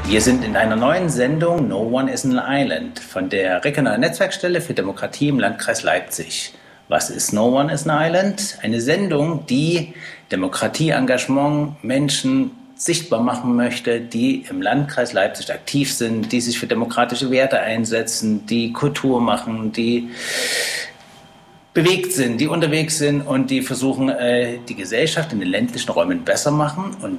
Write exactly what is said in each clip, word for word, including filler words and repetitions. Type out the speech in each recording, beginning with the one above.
Wir sind in einer neuen Sendung No One is an Island von der regionalen Netzwerkstelle für Demokratie im Landkreis Leipzig. Was ist No One is an Island? Eine Sendung, die Demokratieengagement Menschen sichtbar machen möchte, die im Landkreis Leipzig aktiv sind, die sich für demokratische Werte einsetzen, die Kultur machen, die bewegt sind, die unterwegs sind und die versuchen, die Gesellschaft in den ländlichen Räumen besser machen. Und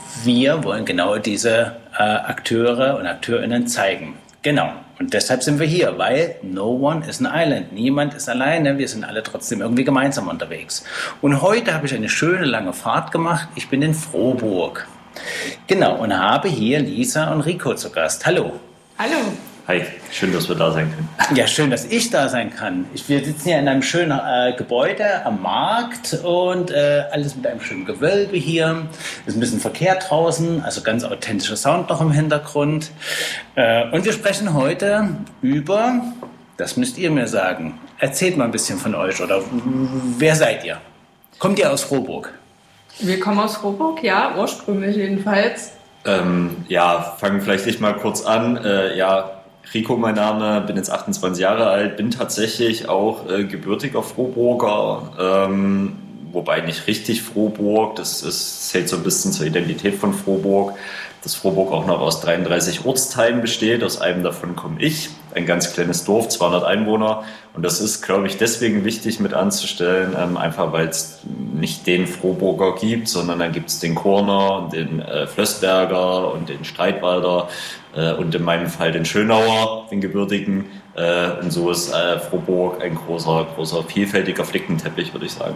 wir wollen genau diese Akteure und Akteurinnen zeigen. Genau. Und deshalb sind wir hier, weil no one is an island. Niemand ist alleine. Wir sind alle trotzdem irgendwie gemeinsam unterwegs. Und heute habe ich eine schöne lange Fahrt gemacht. Ich bin in Frohburg. Genau. Und habe hier Lisa und Rico zu Gast. Hallo. Hallo. Hi, schön, dass wir da sein können. Ja, schön, dass ich da sein kann. Ich, wir sitzen hier in einem schönen äh, Gebäude am Markt und äh, alles mit einem schönen Gewölbe hier. Ist ein bisschen Verkehr draußen, also ganz authentischer Sound noch im Hintergrund. Äh, und wir sprechen heute über, das müsst ihr mir sagen, erzählt mal ein bisschen von euch oder wer seid ihr? Kommt ihr aus Frohburg? Wir kommen aus Frohburg, ja, ursprünglich jedenfalls. Ähm, ja, fangen vielleicht ich mal kurz an. Äh, ja, Rico mein Name, bin jetzt achtundzwanzig Jahre alt, bin tatsächlich auch äh, gebürtiger Frohburger, ähm, wobei nicht richtig Frohburg, das ist, zählt so ein bisschen zur Identität von Frohburg, dass Frohburg auch noch aus dreiunddreißig Ortsteilen besteht, aus einem davon komme ich, ein ganz kleines Dorf, zweihundert Einwohner und das ist, glaube ich, deswegen wichtig mit anzustellen, ähm, einfach weil es nicht den Frohburger gibt, sondern dann gibt es den Korner, den äh, Flößberger und den Streitwalder äh, und in meinem Fall den Schönauer, den gebürtigen. Äh, und so ist äh, Frohburg ein großer, großer, vielfältiger Flickenteppich, würde ich sagen.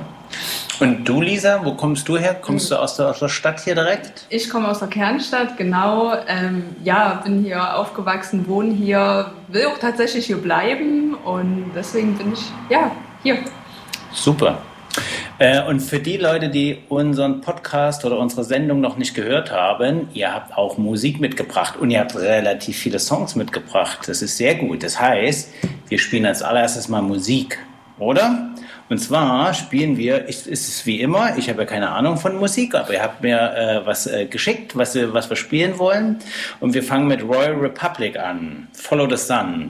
Und du, Lisa, wo kommst du her? Kommst du aus der, aus der Stadt hier direkt? Ich komme aus der Kernstadt, genau. Ähm, ja, bin hier aufgewachsen, wohne hier, will auch tatsächlich hier bleiben und deswegen bin ich, ja, hier. Super. Äh, und für die Leute, die unseren Podcast oder unsere Sendung noch nicht gehört haben, ihr habt auch Musik mitgebracht und ihr habt relativ viele Songs mitgebracht. Das ist sehr gut. Das heißt, wir spielen als allererstes mal Musik, oder? Und zwar spielen wir, es ist wie immer, ich habe ja keine Ahnung von Musik, aber ihr habt mir äh, was äh, geschickt, was, was wir spielen wollen. Und wir fangen mit Royal Republic an. Follow the Sun.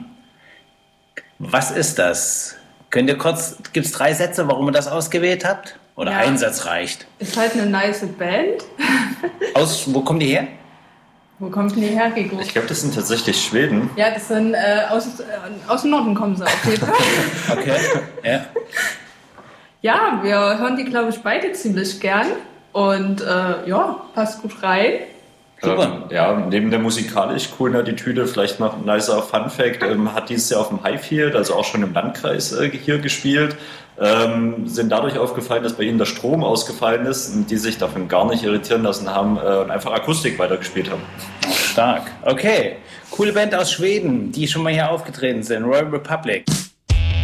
Was ist das? Könnt ihr kurz, gibt es drei Sätze, warum ihr das ausgewählt habt? Oder ja, ein Satz reicht? Ist halt eine nice Band. Aus, wo kommen die her? Wo kommt die her, Rico? Ich glaube, das sind tatsächlich Schweden. Ja, das sind, äh, aus, äh, aus dem Norden kommen sie auf jeden Fall. Okay, ja. Ja, wir hören die, glaube ich, beide ziemlich gern. Und äh, ja, passt gut rein. Ähm, ja, neben der musikalisch coolen Attitüde, vielleicht noch ein nicer Funfact, ähm, hat dieses Jahr auf dem Highfield, also auch schon im Landkreis äh, hier gespielt, ähm, sind dadurch aufgefallen, dass bei ihnen der Strom ausgefallen ist und die sich davon gar nicht irritieren lassen haben äh, und einfach Akustik weitergespielt haben. Stark. Okay, coole Band aus Schweden, die schon mal hier aufgetreten sind, Royal Republic.